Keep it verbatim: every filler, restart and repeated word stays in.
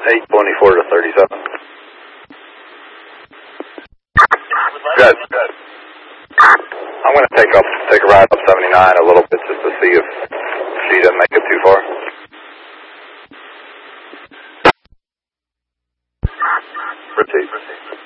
eight twenty-four to thirty-seven. Good, good. I'm going to take up, take a ride up seventy-nine a little bit just to see if she doesn't make it too far. Proceed, proceed.